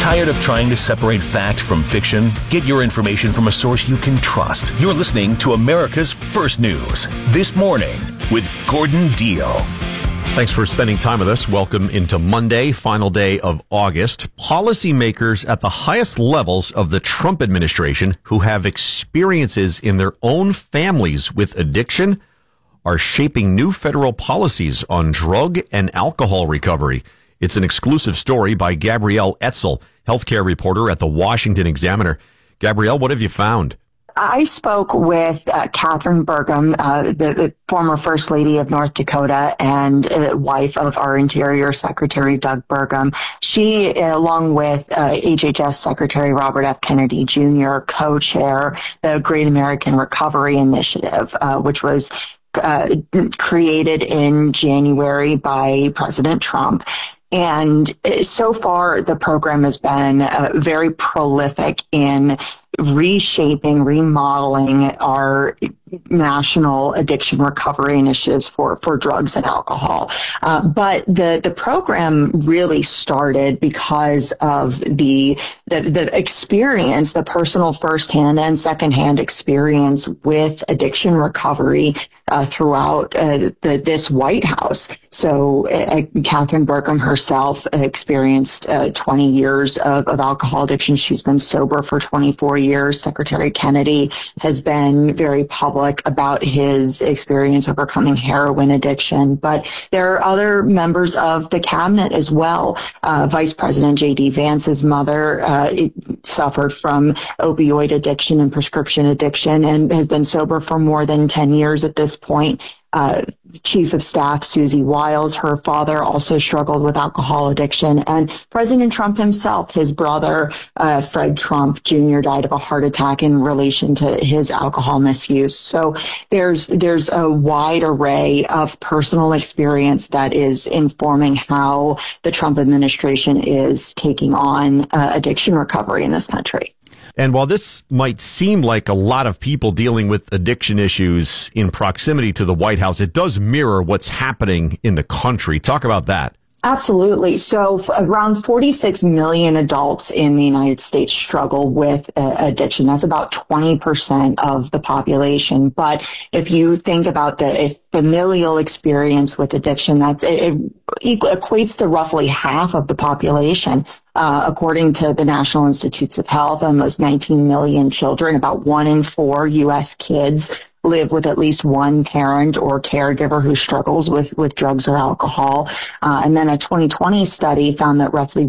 Tired of trying to separate fact from fiction? Get your information from a source you can trust. You're listening to America's First News This Morning with Gordon Deal. Thanks for spending time with us. Welcome into Monday, final day of August. Policymakers at the highest levels of the Trump administration who have experiences in their own families with addiction are shaping new federal policies on drug and alcohol recovery. It's an exclusive story by Gabrielle Etzel, healthcare reporter at the Washington Examiner. Gabrielle, what have you found? I spoke with Katharine Burgum, the former First Lady of North Dakota and wife of our Interior Secretary, Doug Burgum. She, along with HHS Secretary Robert F. Kennedy Jr., co-chair the Great American Recovery Initiative, which was created in January by President Trump. And so far, the program has been very prolific in reshaping, remodeling our national addiction recovery initiatives for drugs and alcohol. But the program really started because of the experience, the personal firsthand and secondhand experience with addiction recovery throughout this White House. So Katharine Burgum herself experienced 20 years of alcohol addiction. She's been sober for 24 years. Secretary Kennedy has been very public about his experience overcoming heroin addiction. But there are other members of the cabinet as well. Vice President J.D. Vance's mother suffered from opioid addiction and prescription addiction and has been sober for more than 10 years at this point. Chief of Staff Susie Wiles, her father also struggled with alcohol addiction, and President Trump himself, his brother, Fred Trump Jr., died of a heart attack in relation to his alcohol misuse. So there's a wide array of personal experience that is informing how the Trump administration is taking on addiction recovery in this country. And while this might seem like a lot of people dealing with addiction issues in proximity to the White House, it does mirror what's happening in the country. Talk about that. Absolutely. So around 46 million adults in the United States struggle with addiction. That's about 20% of the population. But if you think about the familial experience with addiction, it equates to roughly half of the population. According to the National Institutes of Health, almost 19 million children, about 1 in 4 U.S. kids live with at least one parent or caregiver who struggles with drugs or alcohol. And then a 2020 study found that roughly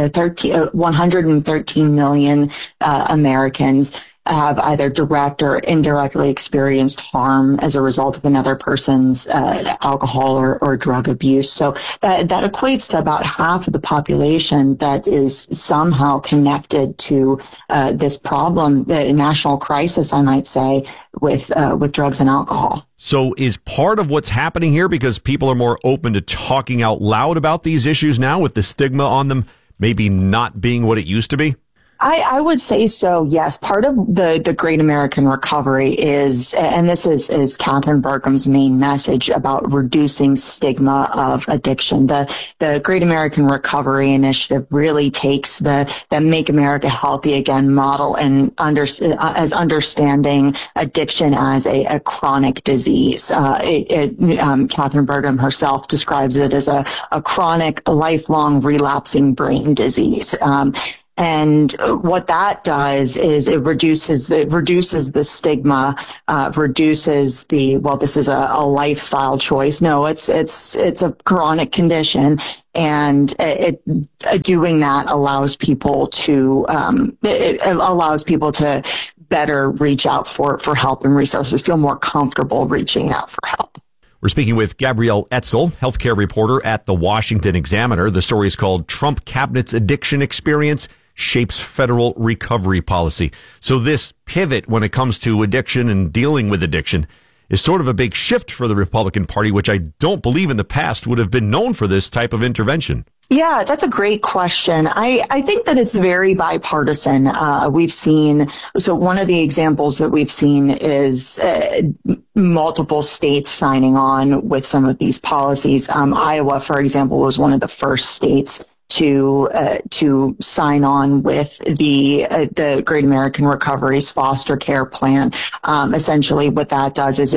113 million Americans have either direct or indirectly experienced harm as a result of another person's alcohol or drug abuse. So that equates to about half of the population that is somehow connected to this problem, the national crisis, I might say, with drugs and alcohol. So is part of what's happening here because people are more open to talking out loud about these issues now with the stigma on them maybe not being what it used to be? I would say so, yes. Part of the Great American Recovery is, and this is Katharine Burgum's main message about reducing stigma of addiction. The Great American Recovery Initiative really takes the Make America Healthy Again model and as understanding addiction as a chronic disease. Katharine Burgum herself describes it as a chronic, lifelong, relapsing brain disease. And what that does is it reduces the stigma, reduces this is a lifestyle choice. No, it's a chronic condition. And doing that allows people to, better reach out for help and resources, feel more comfortable reaching out for help. We're speaking with Gabrielle Etzel, healthcare reporter at the Washington Examiner. The story is called Trump Cabinet's Addiction Experience Shapes Federal Recovery Policy. So this pivot when it comes to addiction and dealing with addiction is sort of a big shift for the Republican Party, which I don't believe in the past would have been known for this type of intervention. Yeah, that's a great question. I think that it's very bipartisan. We've seen, so one of the examples that we've seen is multiple states signing on with some of these policies. Iowa, for example, was one of the first states to sign on with the Great American Recovery's foster care plan. Essentially, what that does is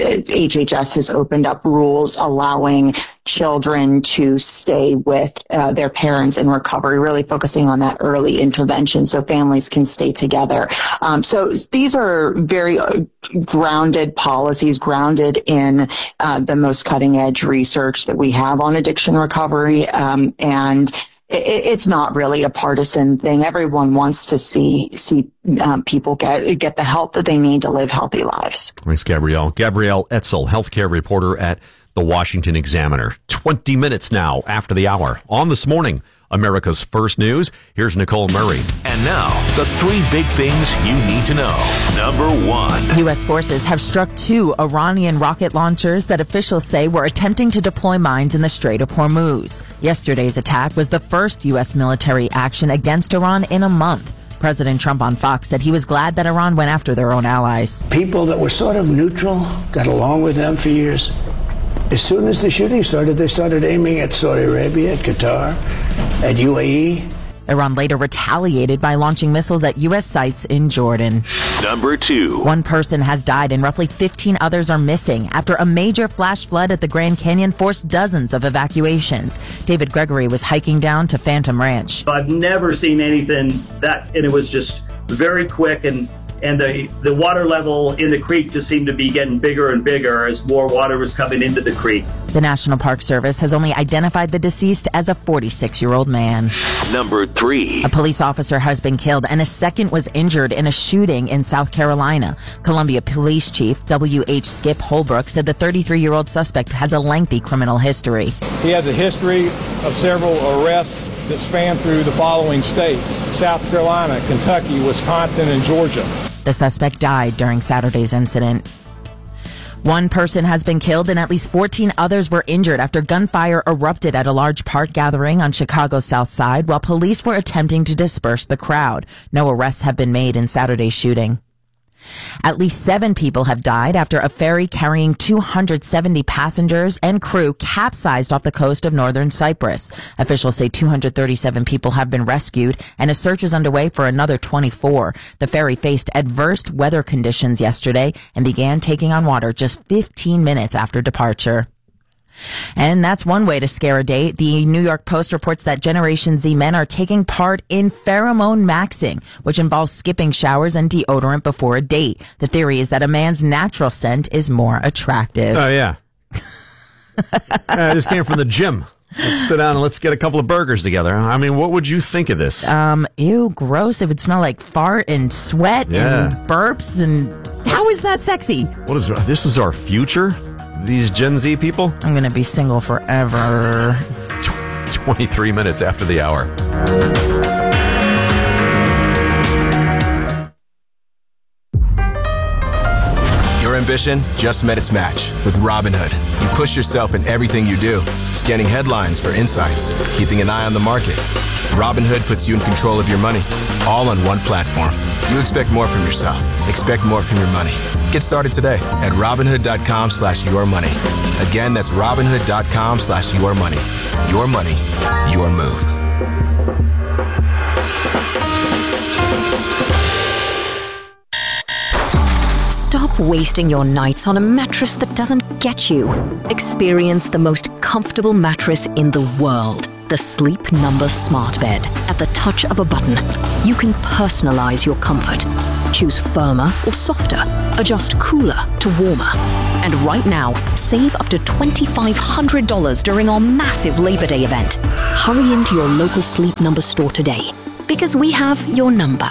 HHS has opened up rules allowing children to stay with their parents in recovery, really focusing on that early intervention so families can stay together. So these are very grounded policies, grounded in the most cutting edge research that we have on addiction recovery. And it's not really a partisan thing. Everyone wants to see people get the help that they need to live healthy lives. Thanks, Gabrielle. Gabrielle Etzel, healthcare reporter at the Washington Examiner. 20 minutes now after the hour. On This Morning, America's First News. Here's Nicole Murray. And now, the 3 big things you need to know. Number 1. U.S. forces have struck 2 Iranian rocket launchers that officials say were attempting to deploy mines in the Strait of Hormuz. Yesterday's attack was the first U.S. military action against Iran in a month. President Trump on Fox said he was glad that Iran went after their own allies. People that were sort of neutral, got along with them for years. As soon as the shooting started, they started aiming at Saudi Arabia, at Qatar, at UAE. Iran later retaliated by launching missiles at U.S. sites in Jordan. Number 2. 1 person has died and roughly 15 others are missing after a major flash flood at the Grand Canyon forced dozens of evacuations. David Gregory was hiking down to Phantom Ranch. I've never seen anything and it was just very quick, and the water level in the creek just seemed to be getting bigger and bigger as more water was coming into the creek. The National Park Service has only identified the deceased as a 46-year-old man. Number 3. A police officer has been killed and a second was injured in a shooting in South Carolina. Columbia Police Chief W.H. Skip Holbrook said the 33-year-old suspect has a lengthy criminal history. He has a history of several arrests that span through the following states: South Carolina, Kentucky, Wisconsin, and Georgia. The suspect died during Saturday's incident. 1 person has been killed and at least 14 others were injured after gunfire erupted at a large park gathering on Chicago's South Side while police were attempting to disperse the crowd. No arrests have been made in Saturday's shooting. At least 7 people have died after a ferry carrying 270 passengers and crew capsized off the coast of northern Cyprus. Officials say 237 people have been rescued and a search is underway for another 24. The ferry faced adverse weather conditions yesterday and began taking on water just 15 minutes after departure. And that's one way to scare a date. The New York Post reports that Generation Z men are taking part in pheromone maxing, which involves skipping showers and deodorant before a date. The theory is that a man's natural scent is more attractive. Oh, yeah. I just came from the gym. Let's sit down and let's get a couple of burgers together. I mean, what would you think of this? Ew, gross. It would smell like fart and sweat and burps. And how is that sexy? This is our future? These Gen Z people? I'm going to be single forever. 23 minutes after the hour. Your ambition just met its match with Robinhood. You push yourself in everything you do, scanning headlines for insights, keeping an eye on the market. Robinhood puts you in control of your money, all on one platform. You expect more from yourself. Expect more from your money. Get started today at Robinhood.com/yourmoney. Again, that's Robinhood.com/yourmoney. Your money, your move. Stop wasting your nights on a mattress that doesn't get you. Experience the most comfortable mattress in the world. The Sleep Number Smart Bed. At the touch of a button, you can personalize your comfort. Choose firmer or softer. Adjust cooler to warmer. And right now, save up to $2,500 during our massive Labor Day event. Hurry into your local Sleep Number store today, because we have your number.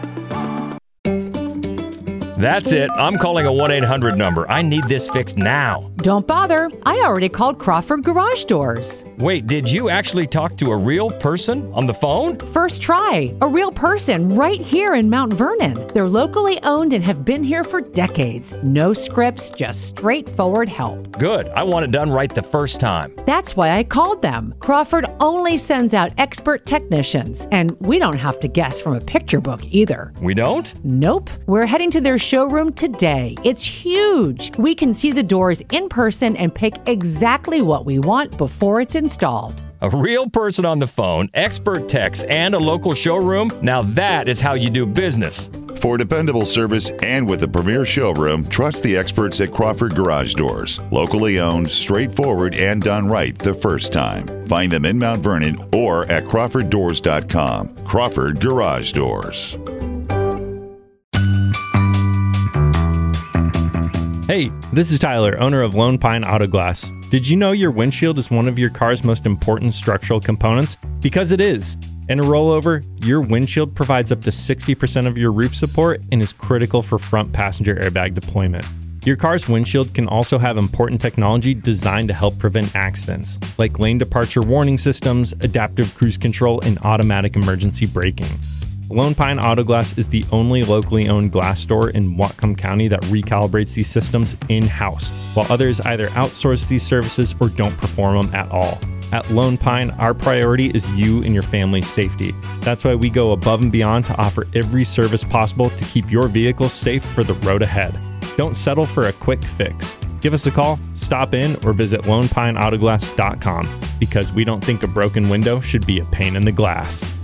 That's it. I'm calling a 1-800 number. I need this fixed now. Don't bother. I already called Crawford Garage Doors. Wait, did you actually talk to a real person on the phone? First try. A real person right here in Mount Vernon. They're locally owned and have been here for decades. No scripts, just straightforward help. Good. I want it done right the first time. That's why I called them. Crawford only sends out expert technicians, and we don't have to guess from a picture book either. We don't? Nope. We're heading to their showroom today. It's huge. We can see the doors in person and pick exactly what we want before it's installed. A real person on the phone, expert techs, and a local showroom? Now that is how you do business. For dependable service and with a premier showroom, trust the experts at Crawford Garage Doors. Locally owned, straightforward, and done right the first time. Find them in Mount Vernon or at crawforddoors.com. Crawford Garage Doors. Hey, this is Tyler, owner of Lone Pine Auto Glass. Did you know your windshield is one of your car's most important structural components? Because it is. In a rollover, your windshield provides up to 60% of your roof support and is critical for front passenger airbag deployment. Your car's windshield can also have important technology designed to help prevent accidents, like lane departure warning systems, adaptive cruise control, and automatic emergency braking. Lone Pine Auto Glass is the only locally owned glass store in Whatcom County that recalibrates these systems in-house, while others either outsource these services or don't perform them at all. At Lone Pine, our priority is you and your family's safety. That's why we go above and beyond to offer every service possible to keep your vehicle safe for the road ahead. Don't settle for a quick fix. Give us a call, stop in, or visit lonepineautoglass.com, because we don't think a broken window should be a pain in the glass.